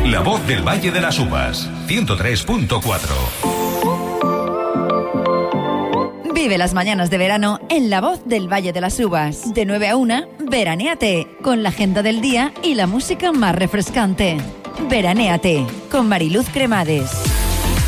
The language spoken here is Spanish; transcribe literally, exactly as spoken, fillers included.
La Voz del Valle de las Uvas, ciento tres punto cuatro. Vive las mañanas de verano en La Voz del Valle de las Uvas. De nueve a una, veranéate, con la agenda del día y la música más refrescante. Veranéate, con Mariluz Cremades.